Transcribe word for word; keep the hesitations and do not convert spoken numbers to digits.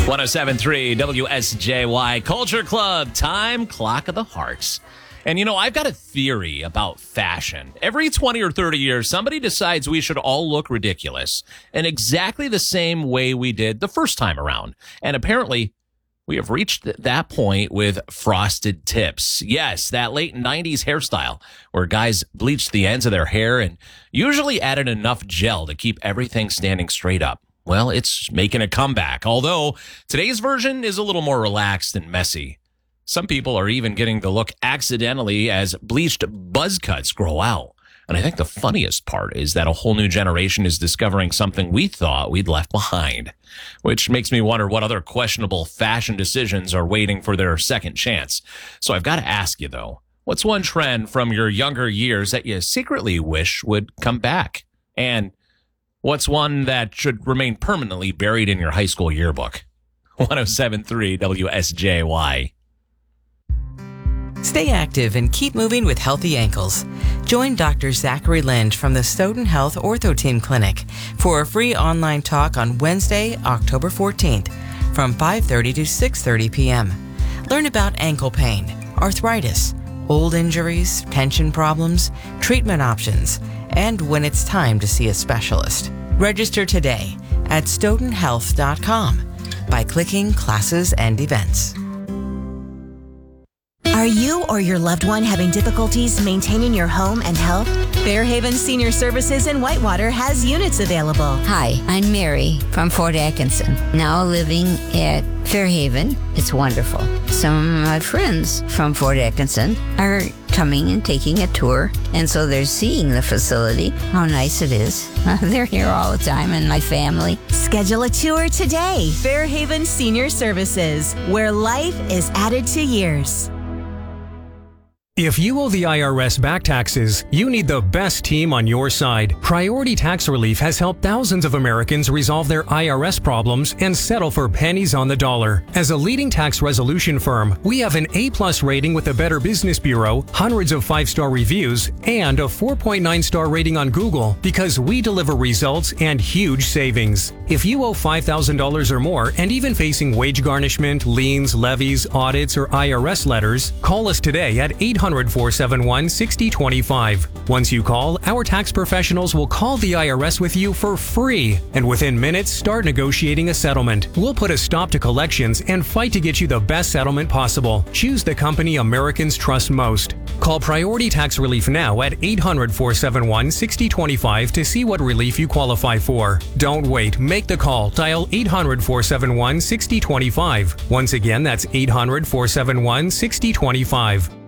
one oh seven point three W S J Y Culture Club, time clock of the hearts. And you know, I've got a theory about fashion. Every twenty or thirty years, somebody decides we should all look ridiculous in exactly the same way we did the first time around. And apparently, we have reached that point with frosted tips. Yes, that late nineties hairstyle where guys bleached the ends of their hair and usually added enough gel to keep everything standing straight up. Well, it's making a comeback, although today's version is a little more relaxed and messy. Some people are even getting the look accidentally as bleached buzz cuts grow out. And I think the funniest part is that a whole new generation is discovering something we thought we'd left behind, which makes me wonder what other questionable fashion decisions are waiting for their second chance. So I've got to ask you, though, what's one trend from your younger years that you secretly wish would come back? And what's one that should remain permanently buried in your high school yearbook? one oh seven point three W S J Y. Stay active and keep moving with healthy ankles. Join Doctor Zachary Lind from the Stoughton Health Ortho Team Clinic for a free online talk on Wednesday, October fourteenth from five thirty to six thirty p.m. Learn about ankle pain, arthritis, old injuries, tension problems, treatment options, and when it's time to see a specialist. Register today at stoughton health dot com by clicking Classes and Events. Are you or your loved one having difficulties maintaining your home and health? Fairhaven Senior Services in Whitewater has units available. Hi, I'm Mary from Fort Atkinson, now living at Fairhaven. It's wonderful. Some of my friends from Fort Atkinson are coming and taking a tour, and so they're seeing the facility, how nice it is. They're here all the time, and my family. Schedule a tour today. Fairhaven Senior Services, where life is added to years. If you owe the I R S back taxes, you need the best team on your side. Priority Tax Relief has helped thousands of Americans resolve their I R S problems and settle for pennies on the dollar. As a leading tax resolution firm, we have an A-plus rating with the Better Business Bureau, hundreds of five-star reviews, and a four point nine star rating on Google because we deliver results and huge savings. If you owe five thousand dollars or more and even facing wage garnishment, liens, levies, audits, or I R S letters, call us today at eight hundred, four seven one, six zero two five. Once you call, our tax professionals will call the I R S with you for free, and within minutes start negotiating a settlement. We'll put a stop to collections and fight to get you the best settlement possible. Choose the company Americans trust most. Call Priority Tax Relief now at eight hundred, four seven one, six zero two five to see what relief you qualify for. Don't wait. Make the call. Dial eight hundred, four seven one, six zero two five. Once again, that's eight hundred, four seven one, six zero two five.